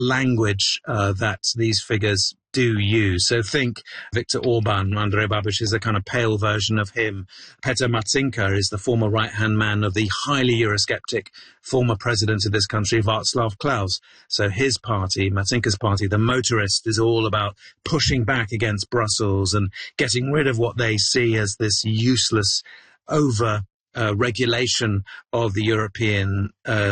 language that these figures do use. So think Viktor Orban. Andrej Babiš is a kind of pale version of him. Petr Marcinka is the former right-hand man of the highly Eurosceptic former president of this country, Václav Klaus. So his party, Marcinka's party, the Motorist, is all about pushing back against Brussels and getting rid of what they see as this useless regulation of the European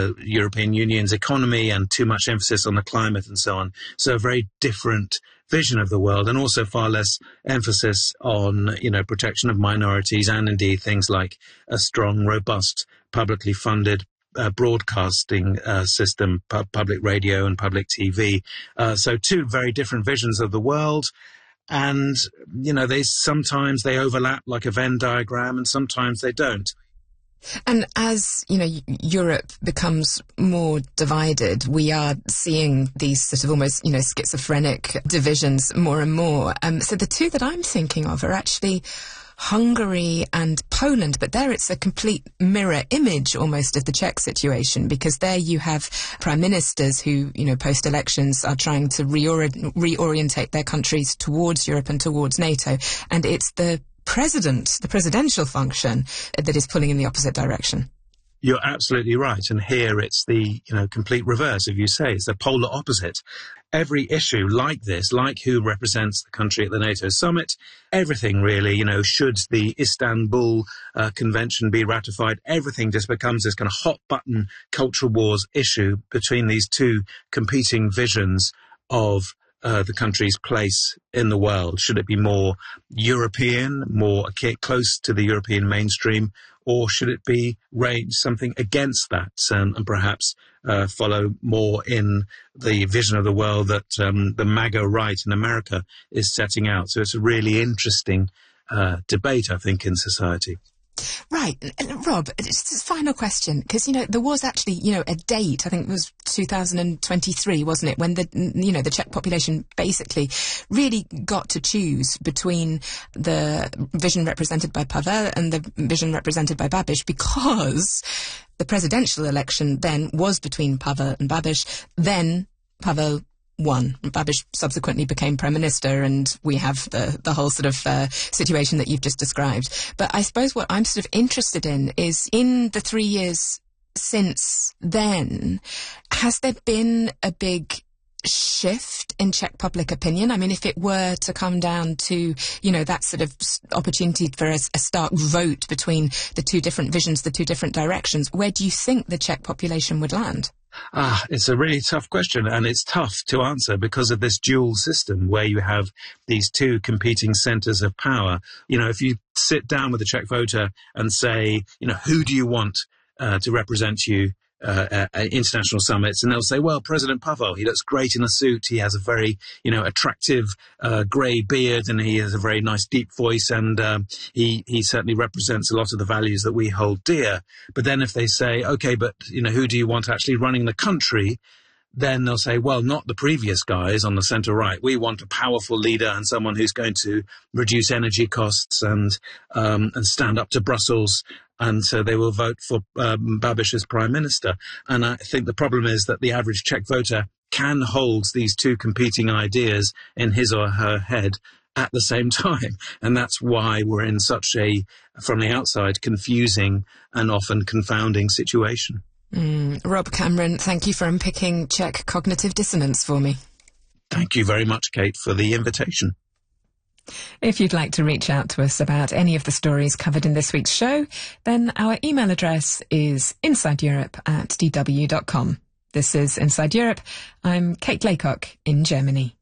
Union's economy and too much emphasis on the climate and so on. So a very different vision of the world, and also far less emphasis on, protection of minorities and indeed things like a strong, robust, publicly funded broadcasting system, public radio and public TV. So two very different visions of the world. And, sometimes they overlap like a Venn diagram and sometimes they don't. And as, Europe becomes more divided, we are seeing these sort of almost, schizophrenic divisions more and more. So the two that I'm thinking of are actually Hungary and Poland, but there it's a complete mirror image almost of the Czech situation, because there you have prime ministers who, post-elections are trying to reorientate their countries towards Europe and towards NATO, and it's the presidential function that is pulling in the opposite direction. You're absolutely right. And here it's the, complete reverse, if you say. It's the polar opposite. Every issue like this, like who represents the country at the NATO summit, everything really, should the Istanbul Convention be ratified, everything just becomes this kind of hot button cultural wars issue between these two competing visions of the country's place in the world. Should it be more European, more close to the European mainstream, or should it be range something against that and perhaps follow more in the vision of the world that the MAGA right in America is setting out? So it's a really interesting debate, I think, in society. Right. Rob, just a final question, because, there was actually, a date, I think it was 2023, wasn't it, when the Czech population basically really got to choose between the vision represented by Pavel and the vision represented by Babiš, because the presidential election then was between Pavel and Babiš. Then Pavel won. Babiš subsequently became Prime Minister, and we have the whole sort of situation that you've just described. But I suppose what I'm sort of interested in is, in the 3 years since then, has there been a big shift in Czech public opinion? I mean, if it were to come down to, that sort of opportunity for a stark vote between the two different visions, the two different directions, where do you think the Czech population would land? It's a really tough question, and it's tough to answer because of this dual system where you have these two competing centres of power. If you sit down with the Czech voter and say, who do you want to represent you at international summits, and they'll say, well, President Pavel, he looks great in a suit, he has a very, attractive grey beard, and he has a very nice deep voice, and he certainly represents a lot of the values that we hold dear. But then if they say, okay, but, who do you want actually running the country? Then they'll say, well, not the previous guys on the centre-right. We want a powerful leader and someone who's going to reduce energy costs and stand up to Brussels. And so they will vote for Babiš as Prime Minister. And I think the problem is that the average Czech voter can hold these two competing ideas in his or her head at the same time. And that's why we're in such a, from the outside, confusing and often confounding situation. Rob Cameron, thank you for unpicking Czech cognitive dissonance for me. Thank you very much, Kate, for the invitation. If you'd like to reach out to us about any of the stories covered in this week's show, then our email address is insideeurope@dw.com. This is Inside Europe. I'm Kate Laycock in Germany.